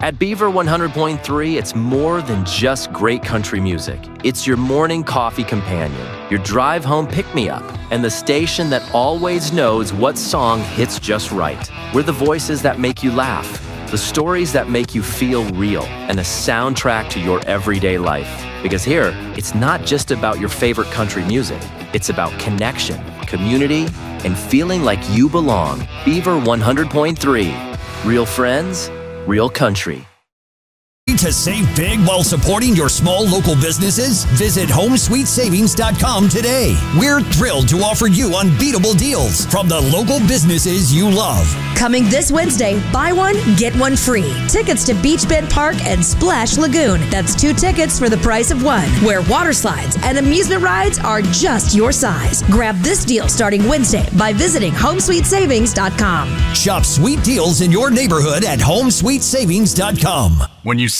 At Beaver 100.3, it's more than just great country music. It's your morning coffee companion, your drive home pick-me-up, and the station that always knows what song hits just right. We're the voices that make you laugh, the stories that make you feel real, and a soundtrack to your everyday life. Because here, it's not just about your favorite country music. It's about connection, community, and feeling like you belong. Beaver 100.3. Real friends, real country. To save big while supporting your small local businesses? Visit HomeSweetSavings.com today. We're thrilled to offer you unbeatable deals from the local businesses you love. Coming this Wednesday, buy one, get one free. Tickets to Beach Bend Park and Splash Lagoon. That's 2 tickets for the price of 1. Where water slides and amusement rides are just your size. Grab this deal starting Wednesday by visiting HomeSweetSavings.com. Shop sweet deals in your neighborhood at HomeSweetSavings.com. When you